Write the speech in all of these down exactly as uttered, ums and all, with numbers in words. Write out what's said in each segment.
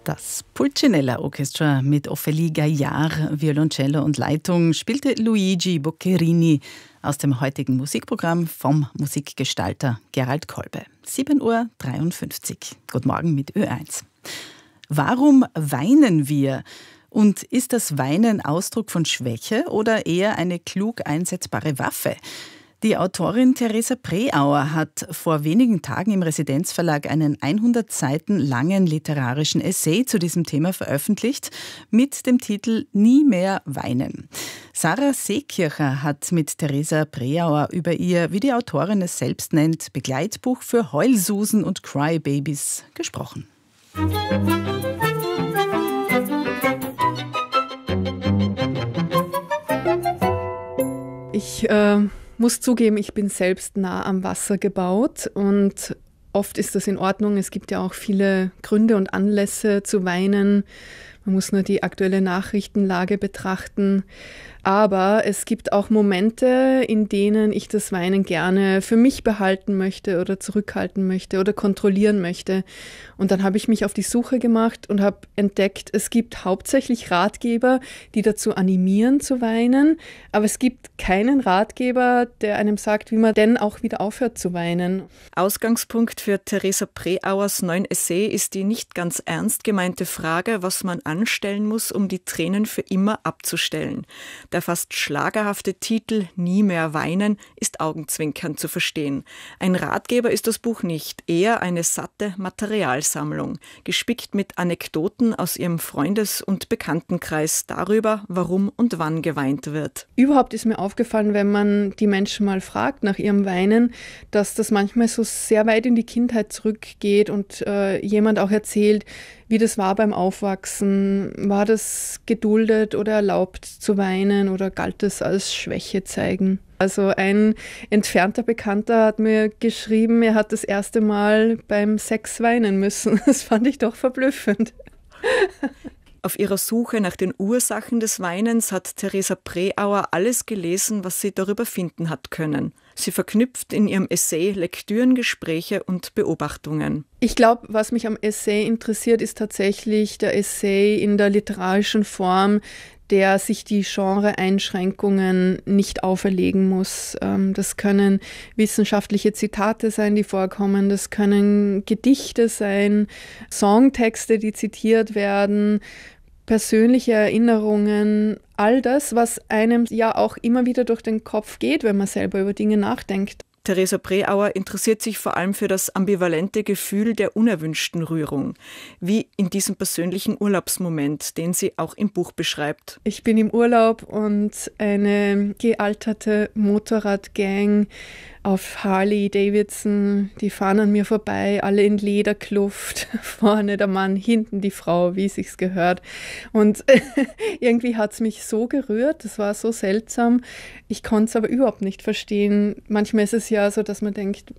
Das Pulcinella Orchestra mit Ophélie Gaillard, Violoncello und Leitung spielte Luigi Boccherini aus dem heutigen Musikprogramm vom Musikgestalter Gerald Kolbe. sieben Uhr dreiundfünfzig. Guten Morgen mit Ö eins. Warum weinen wir? Und ist das Weinen Ausdruck von Schwäche oder eher eine klug einsetzbare Waffe? Die Autorin Theresa Preauer hat vor wenigen Tagen im Residenzverlag einen hundert Seiten langen literarischen Essay zu diesem Thema veröffentlicht mit dem Titel Nie mehr weinen. Sarah Seekircher hat mit Theresa Preauer über ihr, wie die Autorin es selbst nennt, Begleitbuch für Heulsusen und Crybabies gesprochen. Ich äh muss zugeben, ich bin selbst nah am Wasser gebaut und oft ist das in Ordnung. Es gibt ja auch viele Gründe und Anlässe zu weinen. Man muss nur die aktuelle Nachrichtenlage betrachten. Aber es gibt auch Momente, in denen ich das Weinen gerne für mich behalten möchte oder zurückhalten möchte oder kontrollieren möchte. Und dann habe ich mich auf die Suche gemacht und habe entdeckt, es gibt hauptsächlich Ratgeber, die dazu animieren zu weinen. Aber es gibt keinen Ratgeber, der einem sagt, wie man denn auch wieder aufhört zu weinen. Ausgangspunkt für Theresa Preauers neuen Essay ist die nicht ganz ernst gemeinte Frage, was man anstellen muss, um die Tränen für immer abzustellen. Der fast schlagerhafte Titel »Nie mehr weinen« ist augenzwinkernd zu verstehen. Ein Ratgeber ist das Buch nicht, eher eine satte Materialsammlung, gespickt mit Anekdoten aus ihrem Freundes- und Bekanntenkreis darüber, warum und wann geweint wird. Überhaupt ist mir aufgefallen, wenn man die Menschen mal fragt nach ihrem Weinen, dass das manchmal so sehr weit in die Kindheit zurückgeht und äh, jemand auch erzählt, wie das war beim Aufwachsen. War das geduldet oder erlaubt zu weinen oder galt es als Schwäche zeigen? Also ein entfernter Bekannter hat mir geschrieben, er hat das erste Mal beim Sex weinen müssen. Das fand ich doch verblüffend. Auf ihrer Suche nach den Ursachen des Weinens hat Theresa Preauer alles gelesen, was sie darüber finden hat können. Sie verknüpft in ihrem Essay Lektüren, Gespräche und Beobachtungen. Ich glaube, was mich am Essay interessiert, ist tatsächlich der Essay in der literarischen Form, der sich die Genre-Einschränkungen nicht auferlegen muss. Das können wissenschaftliche Zitate sein, die vorkommen, das können Gedichte sein, Songtexte, die zitiert werden, persönliche Erinnerungen, all das, was einem ja auch immer wieder durch den Kopf geht, wenn man selber über Dinge nachdenkt. Theresa Preauer interessiert sich vor allem für das ambivalente Gefühl der unerwünschten Rührung, wie in diesem persönlichen Urlaubsmoment, den sie auch im Buch beschreibt. Ich bin im Urlaub und eine gealterte Motorradgang auf Harley Davidson, die fahren an mir vorbei, alle in Lederkluft, vorne der Mann, hinten die Frau, wie es sich gehört. Und irgendwie hat es mich so gerührt, das war so seltsam. Ich konnte es aber überhaupt nicht verstehen. Manchmal ist es ja so, dass man denkt,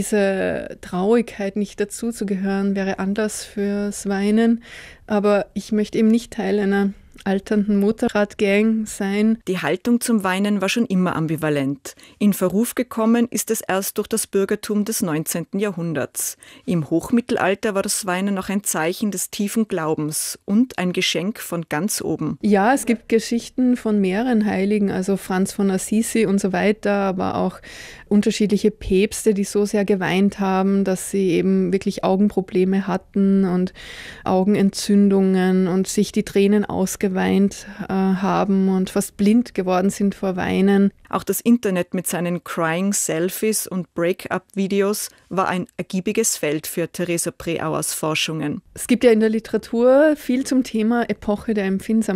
diese Traurigkeit nicht dazuzugehören, wäre Anlass fürs Weinen. Aber ich möchte eben nicht Teil einer alternden Motorradgang sein. Die Haltung zum Weinen war schon immer ambivalent. In Verruf gekommen ist es erst durch das Bürgertum des neunzehnten Jahrhunderts. Im Hochmittelalter war das Weinen noch ein Zeichen des tiefen Glaubens und ein Geschenk von ganz oben. Ja, es gibt Geschichten von mehreren Heiligen, also Franz von Assisi und so weiter, aber auch unterschiedliche Päpste, die so sehr geweint haben, dass sie eben wirklich Augenprobleme hatten und Augenentzündungen und sich die Tränen ausgeweint äh, haben und fast blind geworden sind vor Weinen. Auch das Internet mit seinen Crying-Selfies und Break-up-Videos war ein ergiebiges Feld für Theresa Preauers Forschungen. Es gibt ja in der Literatur viel zum Thema Epoche der Empfindsamkeit.